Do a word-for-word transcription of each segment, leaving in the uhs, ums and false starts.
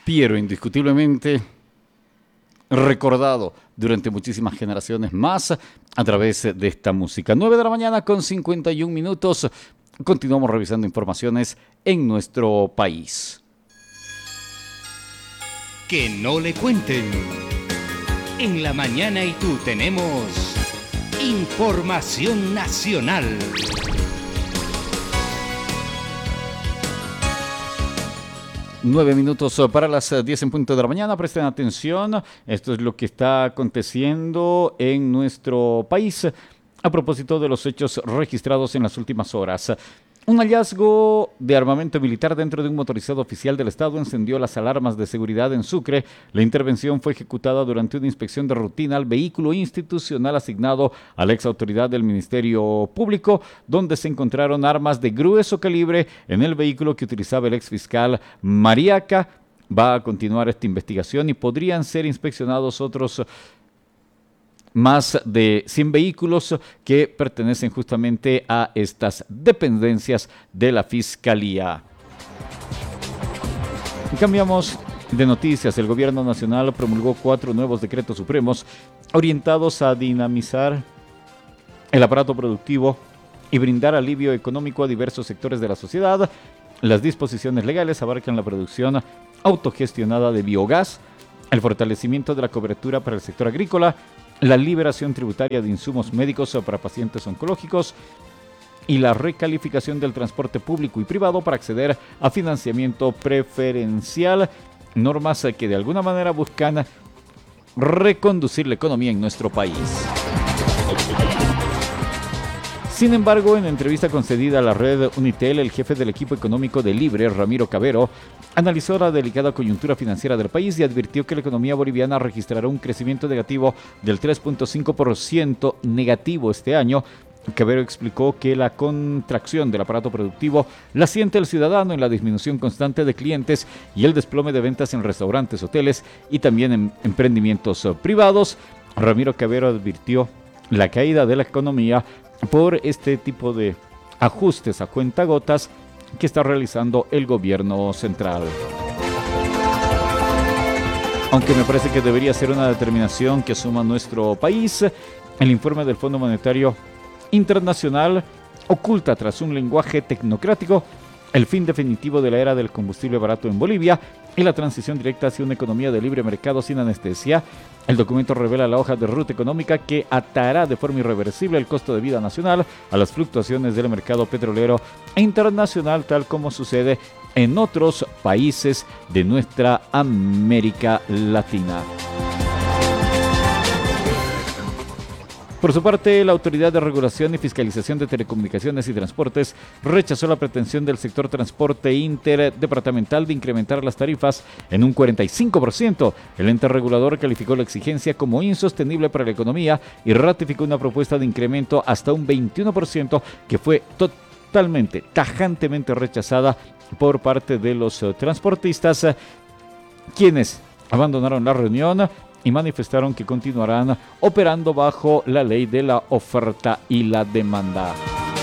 Piero, indiscutiblemente recordado durante muchísimas generaciones más a través de esta música. nueve de la mañana con cincuenta y un minutos. Continuamos revisando informaciones en nuestro país. Que no le cuenten. En la mañana y tú tenemos información nacional. Nueve minutos para las diez en punto de la mañana. Presten atención. Esto es lo que está aconteciendo en nuestro país a propósito de los hechos registrados en las últimas horas. Un hallazgo de armamento militar dentro de un motorizado oficial del Estado encendió las alarmas de seguridad en Sucre. La intervención fue ejecutada durante una inspección de rutina al vehículo institucional asignado a la ex autoridad del Ministerio Público, donde se encontraron armas de grueso calibre en el vehículo que utilizaba el ex fiscal Mariaca. Va a continuar esta investigación y podrían ser inspeccionados otros más de cien vehículos que pertenecen justamente a estas dependencias de la Fiscalía. Y cambiamos de noticias. El Gobierno Nacional promulgó cuatro nuevos decretos supremos orientados a dinamizar el aparato productivo y brindar alivio económico a diversos sectores de la sociedad. Las disposiciones legales abarcan la producción autogestionada de biogás, el fortalecimiento de la cobertura para el sector agrícola, la liberación tributaria de insumos médicos para pacientes oncológicos y la recalificación del transporte público y privado para acceder a financiamiento preferencial, normas que de alguna manera buscan reconducir la economía en nuestro país. Sin embargo, en entrevista concedida a la red Unitel, el jefe del equipo económico de Libre, Ramiro Cavero, analizó la delicada coyuntura financiera del país y advirtió que la economía boliviana registrará un crecimiento negativo del tres punto cinco por ciento negativo este año. Cavero explicó que la contracción del aparato productivo la siente el ciudadano en la disminución constante de clientes y el desplome de ventas en restaurantes, hoteles y también en emprendimientos privados. Ramiro Cavero advirtió la caída de la economía por este tipo de ajustes a cuentagotas que está realizando el gobierno central. Aunque me parece que debería ser una determinación que asuma nuestro país, el informe del Fondo Monetario Internacional oculta tras un lenguaje tecnocrático el fin definitivo de la era del combustible barato en Bolivia y la transición directa hacia una economía de libre mercado sin anestesia. El documento revela la hoja de ruta económica que atará de forma irreversible el costo de vida nacional a las fluctuaciones del mercado petrolero e internacional, tal como sucede en otros países de nuestra América Latina. Por su parte, la Autoridad de Regulación y Fiscalización de Telecomunicaciones y Transportes rechazó la pretensión del sector transporte interdepartamental de incrementar las tarifas en un cuarenta y cinco por ciento. El ente regulador calificó la exigencia como insostenible para la economía y ratificó una propuesta de incremento hasta un veintiuno por ciento que fue totalmente, tajantemente rechazada por parte de los transportistas, quienes abandonaron la reunión y manifestaron que continuarán operando bajo la ley de la oferta y la demanda.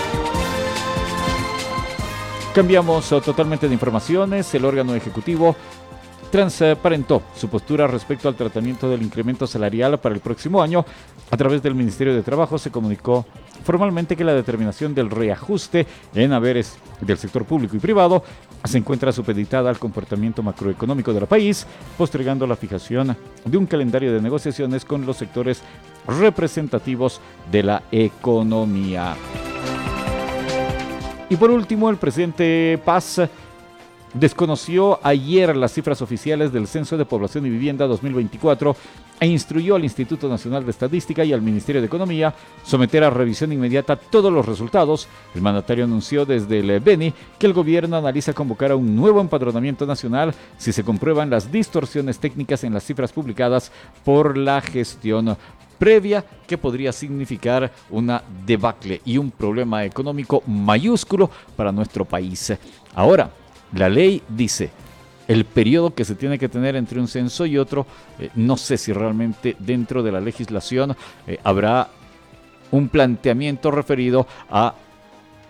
Cambiamos totalmente de informaciones. El órgano ejecutivo transparentó su postura respecto al tratamiento del incremento salarial para el próximo año. A través del Ministerio de Trabajo se comunicó formalmente que la determinación del reajuste en haberes del sector público y privado se encuentra supeditada al comportamiento macroeconómico del país, postergando la fijación de un calendario de negociaciones con los sectores representativos de la economía. Y por último, el presidente Paz desconoció ayer las cifras oficiales del Censo de Población y Vivienda dos mil veinticuatro e instruyó al Instituto Nacional de Estadística y al Ministerio de Economía someter a revisión inmediata todos los resultados. El mandatario anunció desde el Beni que el gobierno analiza convocar a un nuevo empadronamiento nacional si se comprueban las distorsiones técnicas en las cifras publicadas por la gestión previa, que podría significar una debacle y un problema económico mayúsculo para nuestro país. Ahora, la ley dice el periodo que se tiene que tener entre un censo y otro. Eh, no sé si realmente dentro de la legislación eh, habrá un planteamiento referido a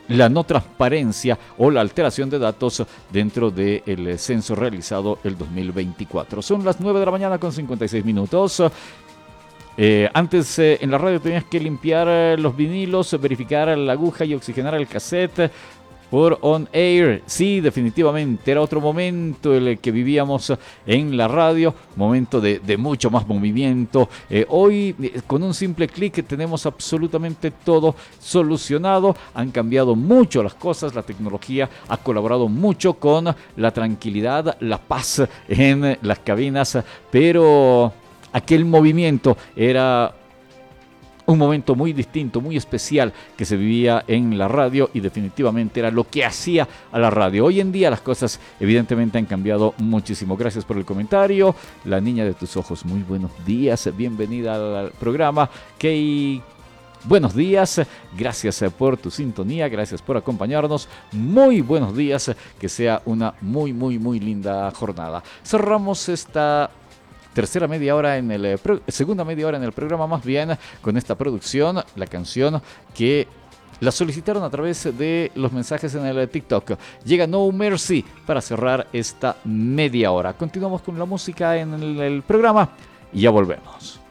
la no transparencia o la alteración de datos dentro del censo realizado el dos mil veinticuatro. Son las nueve de la mañana con cincuenta y seis minutos. Eh, antes eh, en la radio tenías que limpiar eh, los vinilos, verificar la aguja y oxigenar el cassette por On Air. Sí, definitivamente era otro momento el que vivíamos en la radio, momento de, de mucho más movimiento. Eh, hoy eh, con un simple clic tenemos absolutamente todo solucionado. Han cambiado mucho las cosas, la tecnología ha colaborado mucho con la tranquilidad, la paz en las cabinas, pero aquel movimiento era un momento muy distinto, muy especial que se vivía en la radio y definitivamente era lo que hacía a la radio. Hoy en día las cosas evidentemente han cambiado muchísimo. Gracias por el comentario. La niña de tus ojos, muy buenos días. Bienvenida al programa. Kay, buenos días. Gracias por tu sintonía. Gracias por acompañarnos. Muy buenos días. Que sea una muy, muy, muy linda jornada. Cerramos esta tercera media hora en el, pro, segunda media hora en el programa más bien, con esta producción, la canción que la solicitaron a través de los mensajes en el TikTok. Llega No Mercy para cerrar esta media hora. Continuamos con la música en el, el programa y ya volvemos.